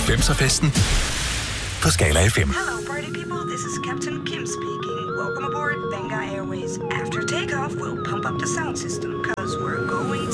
90'er-festen på Skala FM. Hello party people, this is Captain Kim speaking. Welcome aboard Benga Airways. After takeoff, we'll pump up the sound system, cause we're going